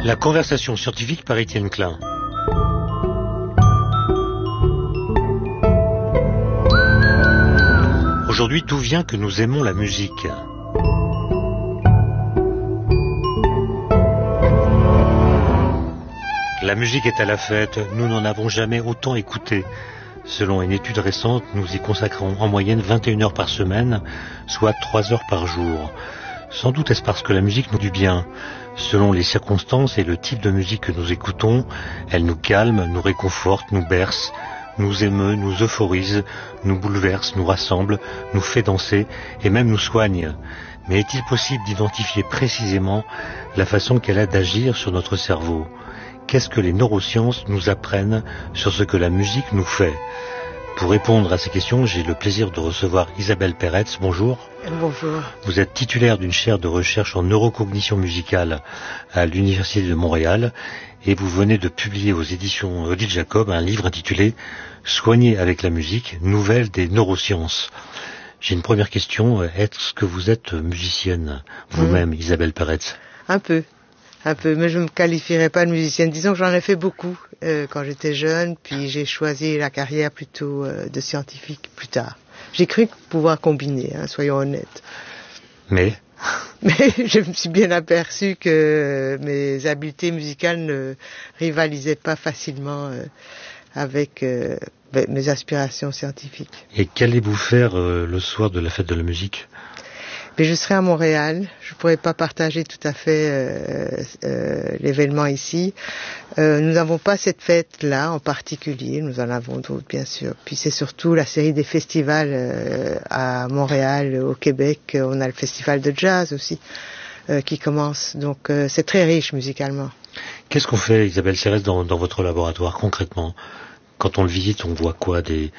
La conversation scientifique par Étienne Klein. Aujourd'hui, d'où vient que nous aimons la musique ? La musique est à la fête, nous n'en avons jamais autant écouté. Selon une étude récente, nous y consacrons en moyenne 21 heures par semaine, soit 3 heures par jour. Sans doute est-ce parce que la musique nous fait du bien. Selon les circonstances et le type de musique que nous écoutons, elle nous calme, nous réconforte, nous berce, nous émeut, nous euphorise, nous bouleverse, nous rassemble, nous fait danser et même nous soigne. Mais est-il possible d'identifier précisément la façon qu'elle a d'agir sur notre cerveau ? Qu'est-ce que les neurosciences nous apprennent sur ce que la musique nous fait ? Pour répondre à ces questions, j'ai le plaisir de recevoir Isabelle Peretz. Bonjour. Bonjour. Vous êtes titulaire d'une chaire de recherche en neurocognition musicale à l'Université de Montréal et vous venez de publier aux éditions Odile Jacob un livre intitulé « Soigner avec la musique, nouvelles des neurosciences ». J'ai une première question. Est-ce que vous êtes musicienne vous-même, Isabelle Peretz ? Un peu, mais je ne me qualifierais pas de musicienne. Disons que j'en ai fait beaucoup quand j'étais jeune, puis j'ai choisi la carrière plutôt de scientifique plus tard. J'ai cru pouvoir combiner, soyons honnêtes. Mais je me suis bien aperçu que mes habiletés musicales ne rivalisaient pas facilement avec mes aspirations scientifiques. Et qu'allez-vous faire le soir de la fête de la musique ? Mais je serai à Montréal. Je pourrais pas partager tout à fait l'événement ici. Nous n'avons pas cette fête-là en particulier. Nous en avons d'autres, bien sûr. Puis c'est surtout la série des festivals à Montréal, au Québec. On a le festival de jazz aussi qui commence. Donc c'est très riche musicalement. Qu'est-ce qu'on fait, Isabelle Peretz, dans votre laboratoire concrètement ? Quand on le visite, on voit quoi ? Des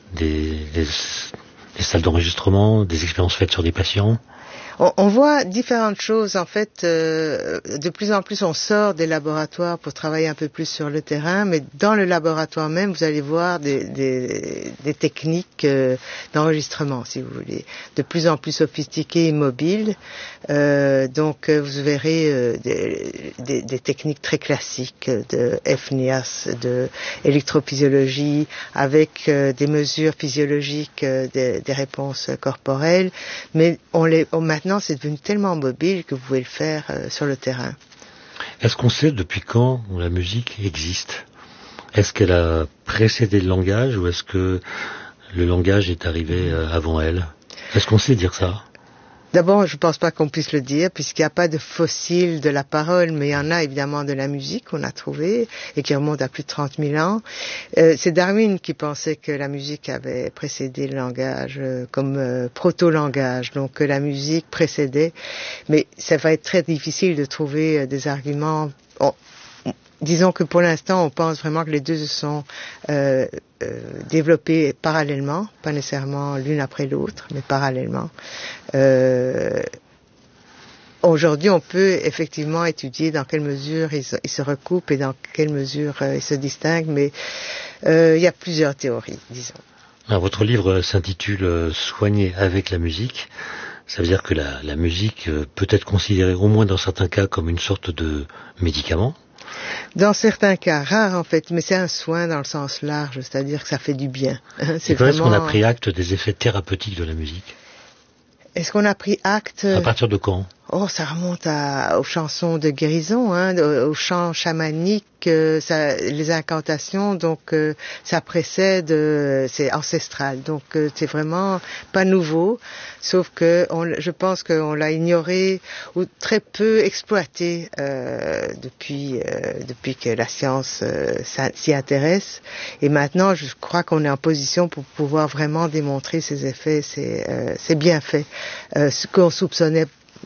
salles d'enregistrement, des expériences faites sur des patients ? On voit différentes choses. En fait, de plus en plus, on sort des laboratoires pour travailler un peu plus sur le terrain, mais dans le laboratoire même, vous allez voir des techniques d'enregistrement, si vous voulez, de plus en plus sophistiquées et mobiles. Donc, vous verrez des techniques très classiques de FNIAS, de électrophysiologie, avec des mesures physiologiques, des réponses corporelles, mais maintenant, c'est devenu tellement mobile que vous pouvez le faire sur le terrain. Est-ce qu'on sait depuis quand la musique existe ? Est-ce qu'elle a précédé le langage ou est-ce que le langage est arrivé avant elle ? Est-ce qu'on sait dire ça ? D'abord, je ne pense pas qu'on puisse le dire, puisqu'il n'y a pas de fossiles de la parole, mais il y en a évidemment de la musique qu'on a trouvée et qui remonte à plus de 30 000 ans. C'est Darwin qui pensait que la musique avait précédé le langage comme proto-langage, donc que la musique précédait. Mais ça va être très difficile de trouver des arguments. Disons que pour l'instant, on pense vraiment que les deux se sont développés parallèlement, pas nécessairement l'une après l'autre, mais parallèlement. Aujourd'hui, on peut effectivement étudier dans quelle mesure ils se recoupent et dans quelle mesure ils se distinguent, mais il y a plusieurs théories, disons. Alors, votre livre s'intitule « Soigner avec la musique ». Ça veut dire que la musique peut être considérée, au moins dans certains cas, comme une sorte de médicament ? Dans certains cas, rares en fait, mais c'est un soin dans le sens large, c'est-à-dire que ça fait du bien. C'est quand est-ce qu'on a pris acte des effets thérapeutiques de la musique ? Est-ce qu'on a pris acte ? À partir de quand ? Ça remonte aux chansons de guérison, aux chants chamaniques, les incantations, donc ça précède, c'est ancestral, donc c'est vraiment pas nouveau, sauf que je pense qu'on l'a ignoré ou très peu exploité depuis que la science s'y intéresse, et maintenant je crois qu'on est en position pour pouvoir vraiment démontrer ces effets, c'est bien fait, ce qu'on soupçonnait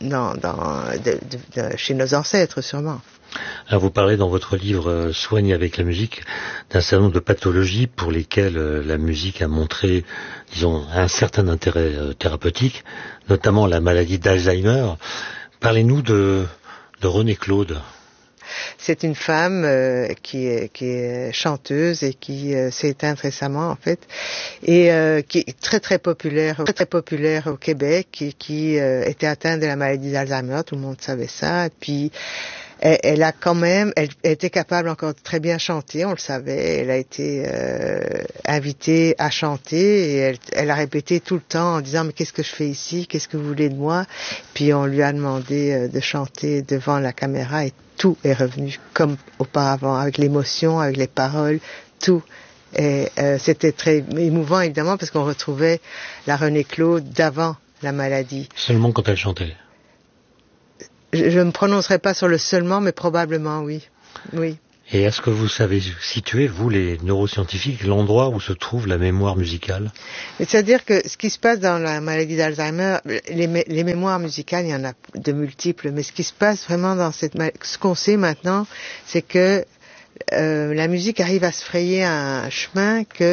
chez nos ancêtres, sûrement. Alors vous parlez dans votre livre « Soigner avec la musique » d'un certain nombre de pathologies pour lesquelles la musique a montré, disons, un certain intérêt thérapeutique, notamment la maladie d'Alzheimer. Parlez-nous de Renée Claude. C'est une femme qui est chanteuse et qui s'est éteinte récemment en fait, et qui est très très populaire au Québec, et qui était atteinte de la maladie d'Alzheimer. Tout le monde savait ça. Et puis elle a quand même, elle était capable encore de très bien chanter, on le savait. Elle a été invitée à chanter et elle a répété tout le temps en disant mais qu'est-ce que je fais ici, qu'est-ce que vous voulez de moi? Puis on lui a demandé de chanter devant la caméra et tout est revenu comme auparavant, avec l'émotion, avec les paroles, tout. Et c'était très émouvant évidemment parce qu'on retrouvait la René Claude d'avant la maladie. Seulement quand elle chantait. Je ne me prononcerai pas sur le seulement, mais probablement oui. Oui. Et est-ce que vous savez situer, vous les neuroscientifiques, l'endroit où se trouve la mémoire musicale? C'est-à-dire que ce qui se passe dans la maladie d'Alzheimer, les mémoires musicales, il y en a de multiples, mais ce qui se passe vraiment dans ce qu'on sait maintenant, c'est que la musique arrive à se frayer un chemin qui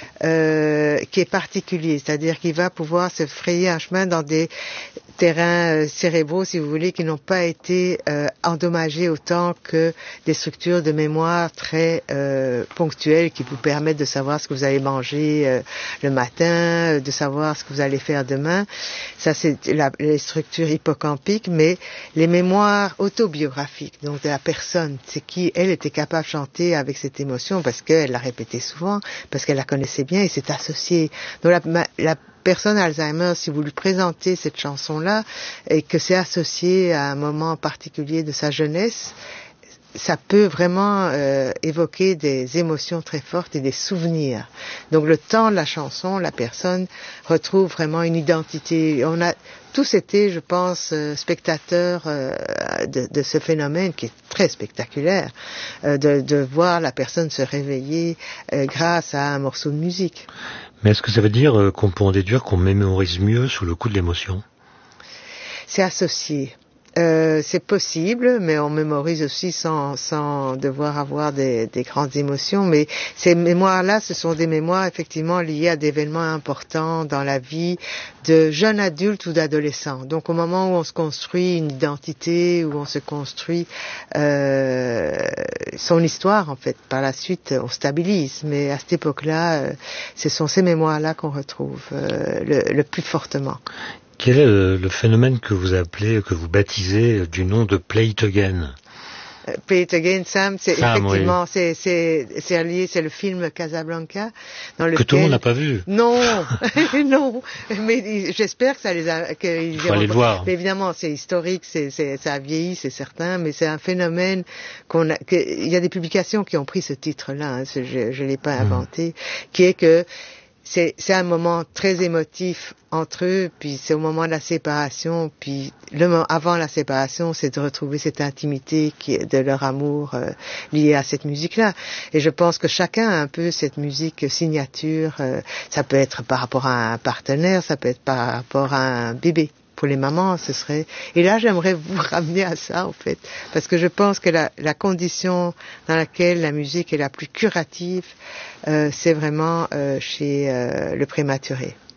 est particulier, c'est-à-dire qu'il va pouvoir se frayer un chemin dans des terrains cérébraux, si vous voulez, qui n'ont pas été endommagés autant que des structures de mémoire très ponctuelles qui vous permettent de savoir ce que vous allez manger le matin, de savoir ce que vous allez faire demain. Ça, c'est les structures hippocampiques, mais les mémoires autobiographiques, donc de la personne, c'est qui elle était capable de chanter avec cette émotion parce qu'elle l'a répété souvent, parce qu'elle la connaissait bien et c'est associé. Donc la personne Alzheimer, si vous lui présentez cette chanson-là et que c'est associé à un moment particulier de sa jeunesse, ça peut vraiment évoquer des émotions très fortes et des souvenirs. Donc le temps de la chanson, la personne retrouve vraiment une identité. On a tous été, je pense, spectateurs de ce phénomène qui est très spectaculaire, de voir la personne se réveiller grâce à un morceau de musique. Mais est-ce que ça veut dire qu'on peut en déduire qu'on mémorise mieux sous le coup de l'émotion? C'est associé. C'est possible, mais on mémorise aussi sans devoir avoir des grandes émotions. Mais ces mémoires-là, ce sont des mémoires effectivement liées à des événements importants dans la vie de jeunes adultes ou d'adolescents. Donc au moment où on se construit une identité, où on se construit son histoire, en fait, par la suite, on stabilise. Mais à cette époque-là, ce sont ces mémoires-là qu'on retrouve le plus fortement. Quel est le phénomène que vous appelez, que vous baptisez du nom de Play It Again? Play It Again, Sam, c'est effectivement, oui. c'est lié, c'est le film Casablanca, dans lequel... Que tout le monde n'a pas vu. Non, non, mais j'espère que ça les a, Il faut aller le voir. Mais évidemment, c'est historique, ça a vieilli, c'est certain, mais c'est un phénomène il y a des publications qui ont pris ce titre-là, hein, je l'ai pas inventé, qui est que c'est un moment très émotif entre eux, puis c'est au moment de la séparation, puis avant la séparation, c'est de retrouver cette intimité de leur amour liée à cette musique-là. Et je pense que chacun a un peu cette musique signature. Ça peut être par rapport à un partenaire, ça peut être par rapport à un bébé. Pour les mamans, ce serait... Et là, j'aimerais vous ramener à ça, en fait. Parce que je pense que la condition dans laquelle la musique est la plus curative, c'est vraiment chez le prématuré.